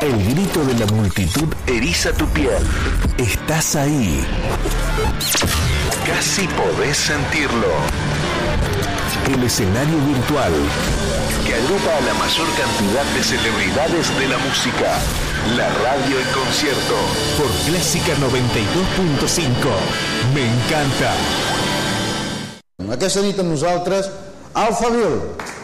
El grito de la multitud eriza tu piel. Estás ahí. Casi podés sentirlo. El escenario virtual que agrupa a la mayor cantidad de celebridades de la música. La radio en concierto. Por Clásica 92.5. Me encanta. Aquesta nit amb nosaltres, Alphaville.